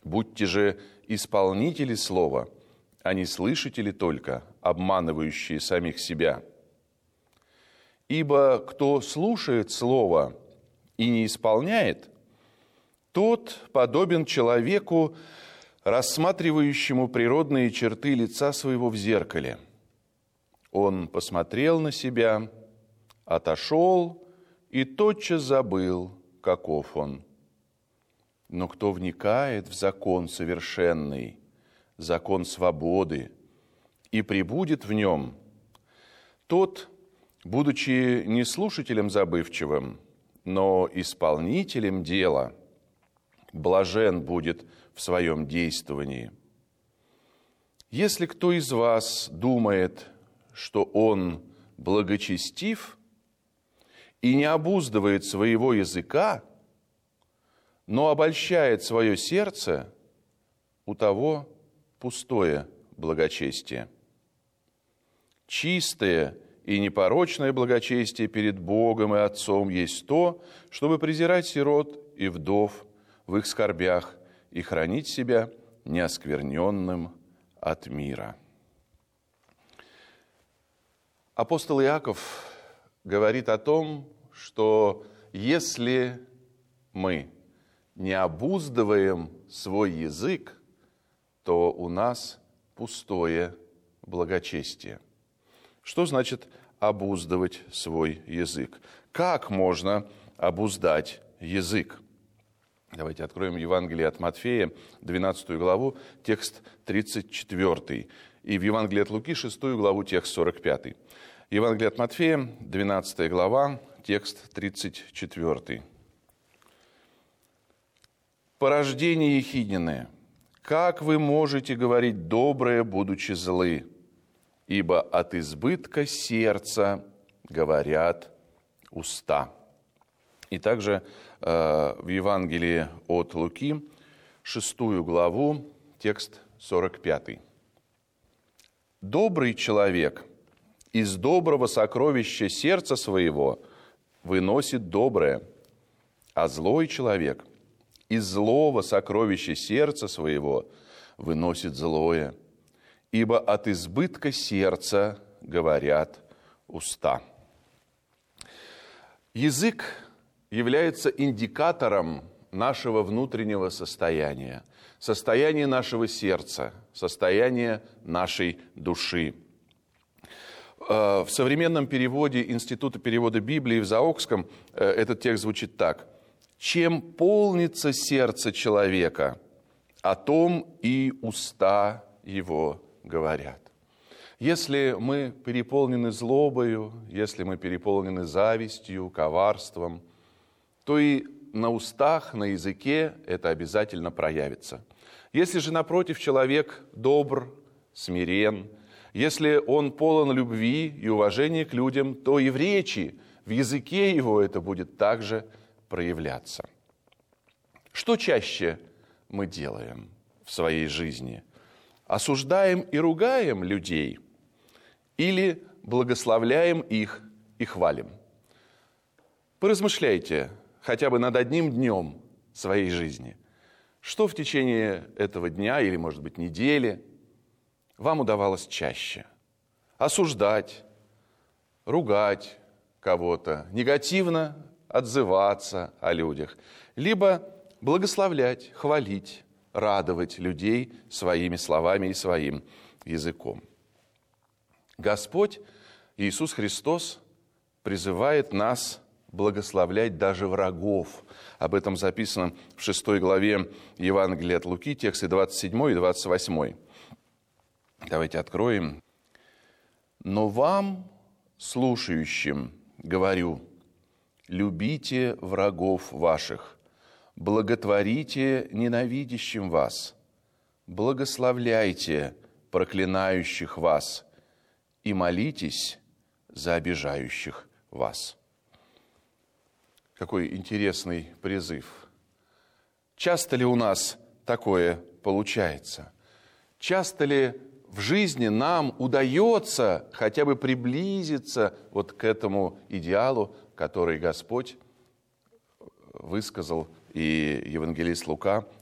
Будьте же исполнители слова, а не слышатели только, обманывающие самих себя. Ибо кто слушает слово и не исполняет, тот подобен человеку, рассматривающему природные черты лица своего в зеркале. Он посмотрел на себя, отошел и тотчас забыл, каков он. Но кто вникает в закон совершенный, закон свободы, и пребудет в нем, тот, будучи не слушателем забывчивым, но исполнителем дела, блажен будет в своем действовании. Если кто из вас думает, что он благочестив и не обуздывает своего языка, но обольщает свое сердце, у того пустое благочестие. Чистое и непорочное благочестие перед Богом и Отцом есть то, чтобы презирать сирот и вдов в их скорбях и хранить себя неоскверненным от мира. Апостол Иаков говорит о том, что если мы не обуздываем свой язык, то у нас пустое благочестие. Что значит обуздывать свой язык? Как можно обуздать язык? Давайте откроем Евангелие от Матфея, 12 главу, текст 34, и в Евангелии от Луки, 6 главу, текст 45. Евангелие от Матфея, 12 глава, текст 34. «Порождение ехиднины, как вы можете говорить доброе, будучи злы? Ибо от избытка сердца говорят уста». И также в Евангелии от Луки, 6 главу, текст 45. «Добрый человек из доброго сокровища сердца своего выносит доброе, а злой человек из злого сокровища сердца своего выносит злое, ибо от избытка сердца говорят уста». Язык является индикатором нашего внутреннего состояния, состояния нашего сердца, состояния нашей души. В современном переводе Института перевода Библии в Заокском этот текст звучит так: «Чем полнится сердце человека, о том и уста его говорят». Если мы переполнены злобою, если мы переполнены завистью, коварством, то и на устах, на языке это обязательно проявится. Если же, напротив, человек добр, смирен, если он полон любви и уважения к людям, то и в речи, в языке его это будет также проявляться. Что чаще мы делаем в своей жизни? Осуждаем и ругаем людей или благословляем их и хвалим? Поразмышляйте хотя бы над одним днем своей жизни. Что в течение этого дня или, может быть, недели вам удавалось чаще? Осуждать, ругать кого-то, негативно отзываться о людях, либо благословлять, хвалить, радовать людей своими словами и своим языком. Господь Иисус Христос призывает нас благословлять даже врагов. Об этом записано в 6 главе Евангелия от Луки, тексты 27 и 28. Давайте откроем. «Но вам, слушающим, говорю, любите врагов ваших, благотворите ненавидящим вас, благословляйте проклинающих вас и молитесь за обижающих вас». Какой интересный призыв. Часто ли у нас такое получается? Часто ли в жизни нам удается хотя бы приблизиться вот к этому идеалу, который Господь высказал, и евангелист Лука